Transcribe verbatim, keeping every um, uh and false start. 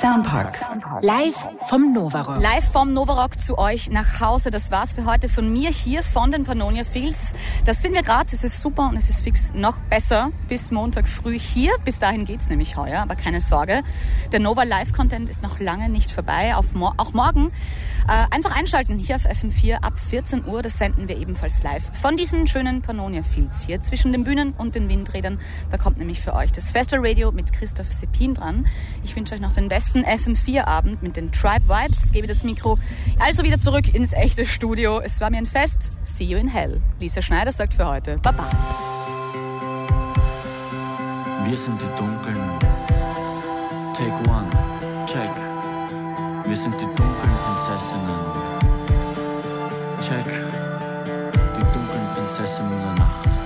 Soundpark. Live vom Novarock. Live vom Novarock zu euch nach Hause. Das war's für heute von mir hier von den Pannonia Fields. Das sind wir gerade. Es ist super und es ist fix noch besser. Bis Montag früh hier. Bis dahin geht's nämlich heuer, aber keine Sorge. Der Nova Live Content ist noch lange nicht vorbei. Auf mo- auch morgen äh, einfach einschalten hier auf F M vier ab vierzehn Uhr. Das senden wir ebenfalls live von diesen schönen Pannonia Fields hier zwischen den Bühnen und den Windrädern. Da kommt nämlich für euch das Festival Radio mit Christoph Seppin dran. Ich wünsche euch noch den besten F M vier Abend mit den Tribe Vibes. Gebe das Mikro also wieder zurück ins echte Studio. Es war mir ein Fest. See you in hell. Lisa Schneider sagt für heute Baba. Wir sind die Dunkeln. Take one. Check. Wir sind die dunklen Prinzessinnen. Check. Die dunklen Prinzessinnen der Nacht.